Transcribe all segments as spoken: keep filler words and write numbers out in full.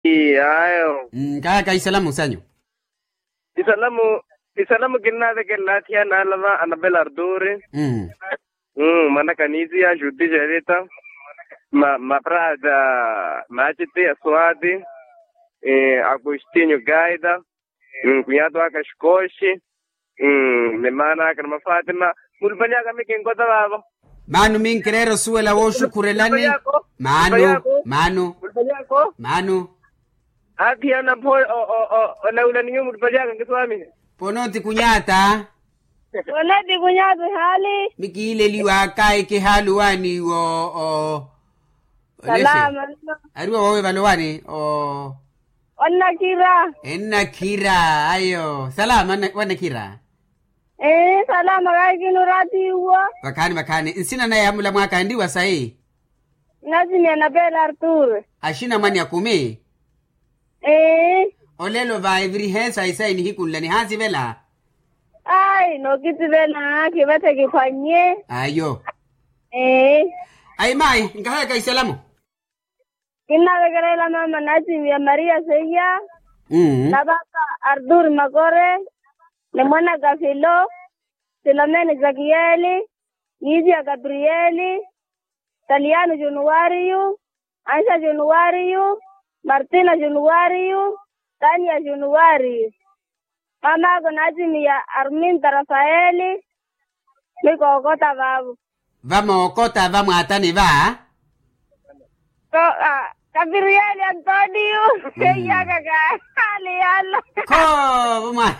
ayo. Mm kaya kay salamu sanyo. Isalamu isalamu kinada ke latia na lava Anabela Ardure. Mm. Mm mana kanisi ya judi jerita. Ma ma prada Machite Aswadi. Eh Agostinho Gaida. Mm cunhado Akashkoshi. Mm memana kana Fatima. Mulbanya kami kengkota baba. Manu min krero suela wo shukurelani. Manu, manu. Mulbanya Manu. Ati ana po o o o na ula ninyo mulbanya kan kiswami. Ponoti kunyata. Ponoti kunyata hali. Mikile liwa kai ke haluani wo o. Salama. Arua wowe valowani o. Onna kira. Enna kira ayo. Salama wana kira. Eh salama kai kinurati uwa. Wakani wakani. Insina na ya mula mwaka ndiwa sahi. Nazini Anabela Arthur. Ashina mani ya kumi. Eh. Olelo va every hesa isa ni hikula ni hazi vela. Ai no kiti vela kibete kifanye. Ayo. Eh. Ay mai, ngahaya kay salamu. Kinna vegerela mama Nazimi ya Maria Seya. Mm. Nabaka Arthur Magore. Lemona Gafilo. Silomene Zakieli. Yizia Gabrieli. Taliano Januario. Aisha Januario. Martina Januario. Tanya Januario. Mama ko Nazimi ya Arminta Rafaeli. Miko okota babu. Vamos okota, vamos atani va. Ko ah Gabrieli Antonio. Seya kaka. Ali ala. Ko, vamos.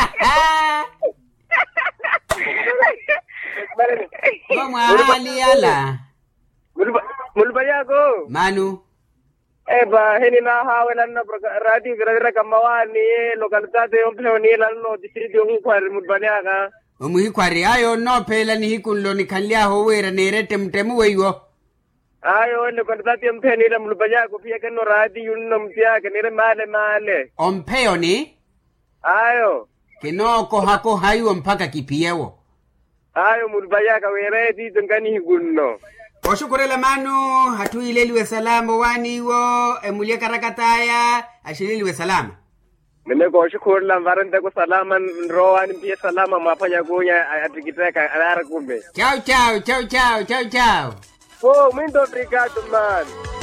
Vamos ali ala. Mulbanya ko. Manu. Eba heni na hawela na radio gradera kamawani localidade ompleoni lano distrito hukwar mulbanya ka. Umuhi kwari ayo no pela ni hikunlo ni kalia howera nerete mtemu weiwo. Ayo localidade ompeni la mulbanya ko pia keno radio no mpia kenere male male. Ompeo ni? Ayo. Kinoko hako hayo mpaka kipiewo. Ayo mulbanya ka were di tengani hikunno. Oshukurela manu, hatu ileliwe salama wani wo, emulia karakataya, ashililiwe salama. Mene ko shukurela varante ko salama nroani pia salama mapanya kunya atikiteka alara kumbe. Ciao ciao, ciao ciao, ciao ciao. Oh, muito obrigado, mano.